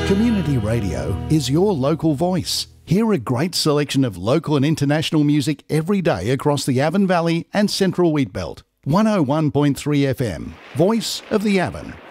Community radio is your local voice. Hear a great selection of local and international music every day across the Avon Valley and Central Wheatbelt. 101.3 FM, Voice of the Avon.